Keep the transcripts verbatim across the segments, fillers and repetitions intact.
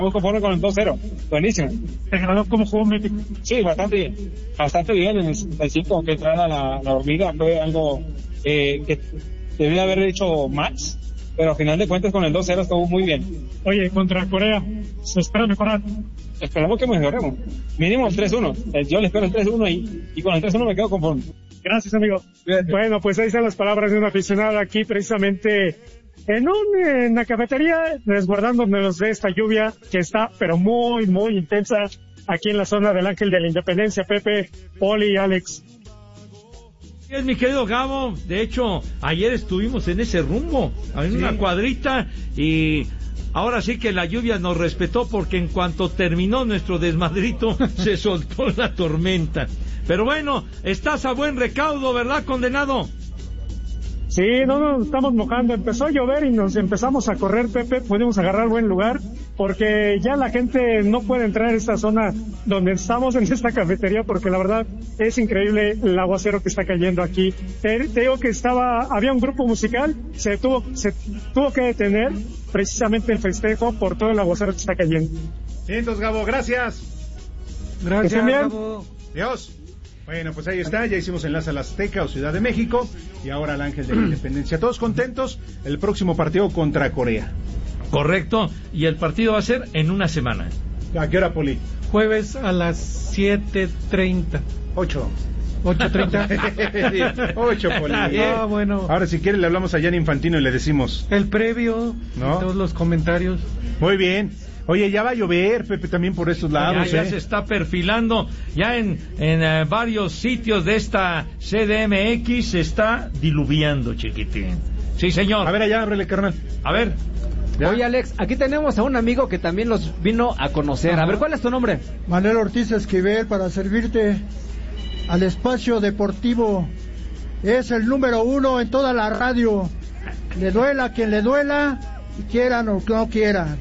Muy conforme con el dos cero, buenísimo. ¿Te agradó cómo jugó Mítico? Sí, bastante bien, bastante bien. En el sesenta y cinco que entrara la, la hormiga fue algo eh, que debía haber hecho más, pero al final de cuentas con el dos cero estuvo muy bien. Oye, contra Corea, ¿se espera mejorar? Esperamos que mejoremos, mínimo el tres uno, yo le espero el tres uno y, y con el tres uno me quedo conforme. Gracias, amigo. Bien. Bueno, pues ahí están las palabras de un aficionado aquí precisamente en un en la cafetería, resguardándonos de esta lluvia que está pero muy, muy intensa aquí en la zona del Ángel de la Independencia. Pepe, Poli, Alex. Es mi querido Gabo, de hecho, ayer estuvimos en ese rumbo, en sí. una cuadrita, y ahora sí que la lluvia nos respetó porque en cuanto terminó nuestro desmadrito, se soltó la tormenta. Pero bueno, estás a buen recaudo, ¿verdad, condenado? Sí, no nos estamos mojando, empezó a llover y nos empezamos a correr, Pepe, pudimos agarrar buen lugar, porque ya la gente no puede entrar a esta zona donde estamos, en esta cafetería, porque la verdad es increíble el aguacero que está cayendo aquí. Te, te digo que estaba, había un grupo musical, se tuvo, se tuvo que detener precisamente el festejo por todo el aguacero que está cayendo. Sí, entonces, Gabo, gracias. Gracias, Gabo. Adiós. Bueno, pues ahí está, ya hicimos enlace a la Azteca o Ciudad de México y ahora al Ángel de la Independencia. Todos contentos, el próximo partido contra Corea. Correcto, y el partido va a ser en una semana. ¿A qué hora, Poli? Jueves a las siete treinta. ocho. ocho treinta. ocho, Poli. Ah, bueno. Ahora, si quiere, le hablamos a Gianni Infantino y le decimos. El previo, ¿no? Todos los comentarios. Muy bien. Oye, ya va a llover, Pepe, también por estos lados. Ya, ¿eh? ya se está perfilando, ya en, en uh, varios sitios de esta C D M X se está diluviando, chiquitín. Sí, señor. A ver, allá, ábrele, carnal. A ver. ¿Ya? Oye, Alex, aquí tenemos a un amigo que también los vino a conocer. Ajá. A ver, ¿cuál es tu nombre? Manuel Ortiz Esquivel, para servirte al espacio deportivo. Es el número uno en toda la radio. Le duela a quien le duela, y quieran o no quieran.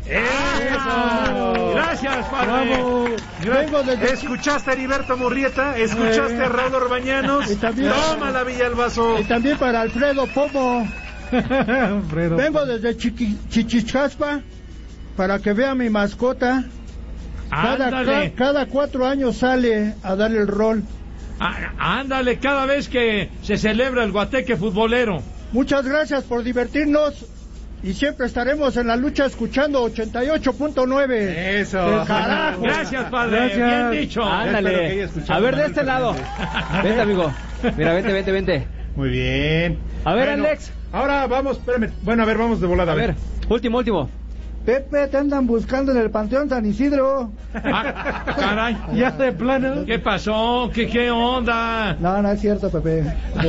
¡Eso! Gracias, padre. Vengo desde... ¿Escuchaste a Heriberto Murrieta? ¿Escuchaste eh... a Raúl Orbañanos? También... Toma la Villa el Vaso. Y también para Alfredo Pomo. Alfredo. Vengo desde Chiqui... Chichichaspa para que vea mi mascota. Cada, ca... cada cuatro años sale a darle el rol. Ah, ándale, cada vez que se celebra el guateque futbolero. Muchas gracias por divertirnos. Y siempre estaremos en la lucha escuchando ochenta y ocho punto nueve. Eso. Carajo. Gracias, padre. Gracias. Bien dicho. Ándale. A ver, de este lado. Vente, amigo. Mira, vente, vente, vente. Muy bien. A ver, bueno, Alex. Ahora vamos, espérame. Bueno, a ver, vamos de volada. A ver, último, último. Pepe, te andan buscando en el Panteón San Isidro. Ah, caray. Ya de plano. ¿Qué pasó? ¿Qué, qué onda? No, no es cierto, Pepe.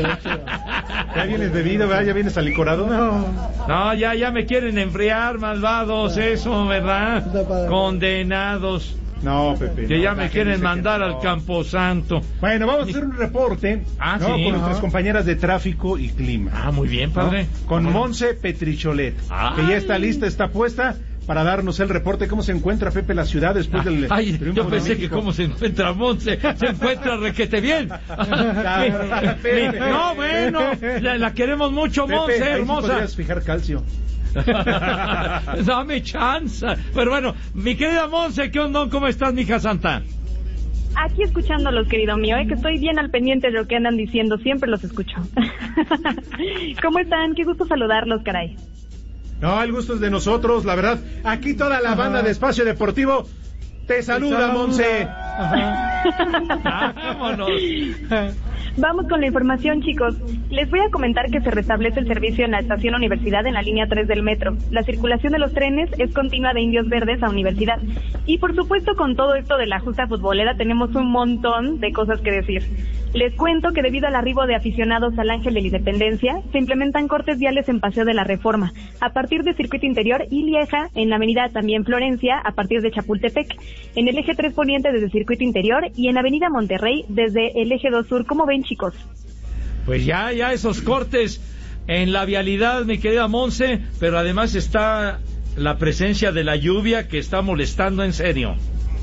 ¿Ya vienes bebido, verdad? ¿Ya vienes alicorado? No. No, ya, ya me quieren enfriar, malvados, eso, ¿verdad? Condenados. No, Pepe. Que no, ya me quieren mandar no. al Camposanto. Bueno, vamos a hacer un reporte ah, ¿no? sí, con ¿no? nuestras compañeras de tráfico y clima. Ah, muy bien, padre. ¿No? Con Monse Petricholet, Ay. que ya está lista, está puesta para darnos el reporte. ¿Cómo se encuentra, Pepe, la ciudad después del Ay, triunfo yo pensé de que cómo se encuentra Monse, se encuentra requete bien. No, bueno, la, la queremos mucho, Pepe, Monse, ahí hermosa. sí podrías fijar calcio. Dame chance. Pero bueno, mi querida Monse, ¿qué onda? ¿Cómo estás, mija santa? Aquí escuchándolos, querido mío, eh, que estoy bien al pendiente de lo que andan diciendo, siempre los escucho. ¿Cómo están? Qué gusto saludarlos, caray. No, el gusto es de nosotros, la verdad. Aquí toda la banda de Espacio Deportivo te saluda, Monse. Vámonos. Vamos con la información, chicos. Les voy a comentar que se restablece el servicio en la estación Universidad en la línea tres del metro. La circulación de los trenes es continua de Indios Verdes a Universidad. Y por supuesto, con todo esto de la justa futbolera tenemos un montón de cosas que decir. Les cuento que debido al arribo de aficionados al Ángel de la Independencia, se implementan cortes viales en Paseo de la Reforma, a partir de Circuito Interior y Lieja, en la avenida también Florencia, a partir de Chapultepec, en el eje tres Poniente desde Circuito Interior y en avenida Monterrey desde el eje dos Sur. ¿Cómo ven, chicos? Pues ya, ya esos cortes en la vialidad, mi querida Monse, pero además está la presencia de la lluvia que está molestando en serio.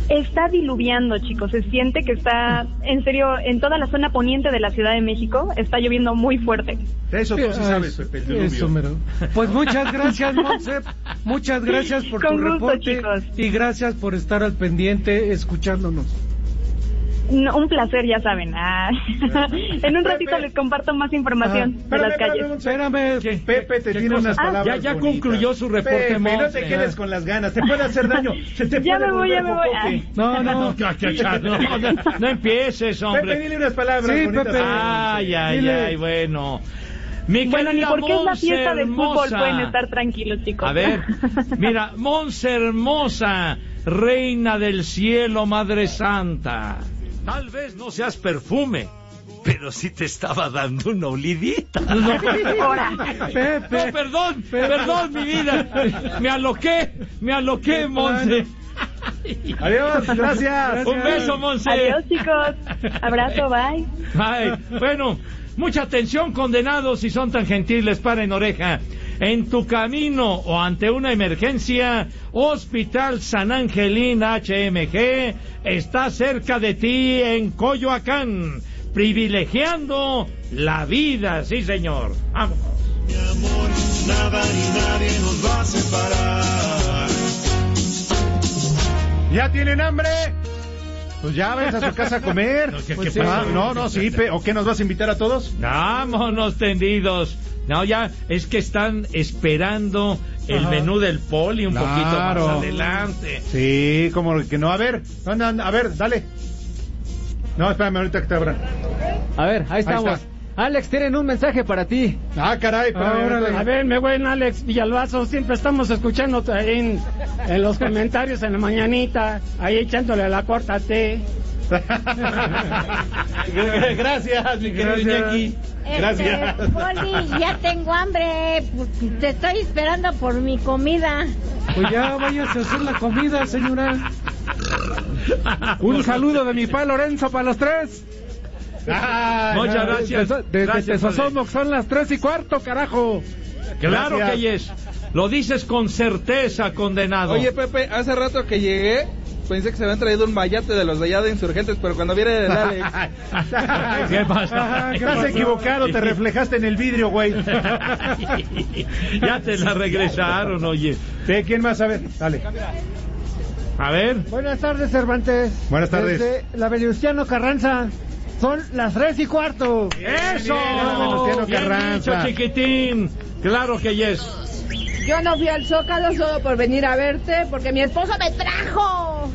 Está diluviando, chicos. Se siente que está, en serio, en toda la zona poniente de la Ciudad de México, está lloviendo muy fuerte. Eso tú sí sabes, Pepe, el diluvio. Eso, mero. Pues muchas gracias, Monse. Muchas gracias por Con tu gusto, reporte. chicos. Y gracias por estar al pendiente escuchándonos. No, un placer, ya saben. Ah. En un ratito Pepe. les comparto más información ah, de espérame, las calles. Espérame, espérame. Pepe te tiene unas ah, palabras Ya, ya bonitas. concluyó su reporte, Pepe, Monse. no te quedes con las ganas, te puede hacer daño. Se te ya puede me voy, ya me voy. Ah. No, no, no, no, no, no empieces, hombre. Pepe, dile unas palabras sí, bonitas. Pepe. Ay, ay, dile. ay, bueno. Mi bueno, ni porque es la fiesta de fútbol hermosa. pueden estar tranquilos, chicos. A ver, mira, Monse hermosa, reina del cielo, Madre Santa. Tal vez no seas perfume, pero sí te estaba dando una olidita. No, no, Pepe. no, perdón, perdón, mi vida. Me aloqué, me aloqué, Monse. Adiós, gracias. Un beso, Monse. Adiós, chicos. Abrazo, bye. Bye. Bueno, mucha atención, condenados, si son tan gentiles, paren oreja. En tu camino o ante una emergencia, Hospital San Angelín H M G está cerca de ti en Coyoacán, privilegiando la vida, sí señor. Vamos. Mi amor, nada ni nadie nos va a separar. ¿Ya tienen hambre? Pues ya ves a su casa a comer. No, ¿qué- Pues qué sí. pasa? Ah, no, no, sí, pe- ¿o qué nos vas a invitar a todos? Vámonos tendidos. No, ya, es que están esperando el Ajá. menú del poli un Claro. poquito más adelante. Sí, como que no. A ver, anda, anda, a ver, dale. No, espérame, ahorita que te abran. A ver, ahí estamos. está. Alex, tienen un mensaje para ti. Ah, caray, espérame, Ah, órale. ahorita- A ver, mi buen Alex Villalbazo, siempre estamos escuchando ahí en, en los comentarios en la mañanita, ahí echándole a la cuarta T. Gracias, mi querido Gracias. Iñaki. Gracias. Este, Poli, ya tengo hambre. Te estoy esperando por mi comida. Pues ya váyase a hacer la comida, señora. Un saludo de mi pa Lorenzo para los tres. Ah, Muchas no, gracias. Desde, desde Gracias, Tezosomoc son las tres y cuarto, carajo. Claro Gracias. que yes. Lo dices con certeza, condenado. Oye, Pepe, hace rato que llegué, pensé que se habían traído un mayate de los de allá de Insurgentes, pero cuando viene el Alex... ¿Qué pasa? Estás equivocado, te reflejaste en el vidrio, güey. Ya te la regresaron, oye. ¿De quién más? A ver, dale. A ver. Buenas tardes, Cervantes. Buenas tardes. Desde la Venustiano Carranza. Son las tres y cuarto. ¡Eso! bien, Venustiano Bien Carranza. dicho, chiquitín. Claro que yes. Yo no fui al Zócalo solo por venir a verte, porque mi esposo me trajo.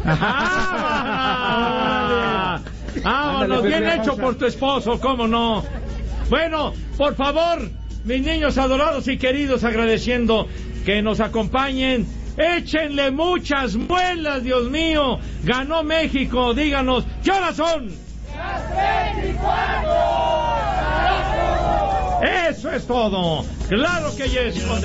¡Ah! ¡Vámonos! Ándale, Bien Pepe. hecho por tu esposo, ¿cómo no? Bueno, por favor, mis niños adorados y queridos, agradeciendo que nos acompañen. Échenle muchas muelas, Dios mío. Ganó México, díganos, ¿qué horas son? Eso es todo. Claro que yes.